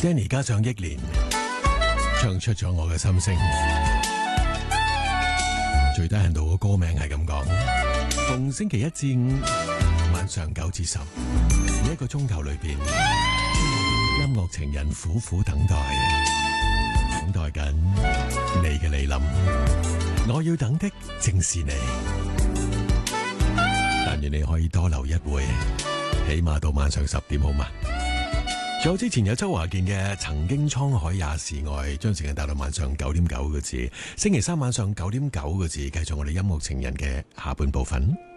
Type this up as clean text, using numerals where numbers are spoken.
Danny 加上憶蓮，唱出咗我嘅心聲。最低限度個歌名係咁講，逢星期一至五晚上9至10，一個鐘頭裏邊，音樂情人苦苦等待緊你嘅來臨。我要等的正是你，但願你可以多留一會，起碼到晚上10點好嗎？仲有之前有周華健嘅曾經滄海也是愛，將時間帶到晚上9點9個字，星期三晚上9點9個字，繼續我哋音樂情人嘅下半部分。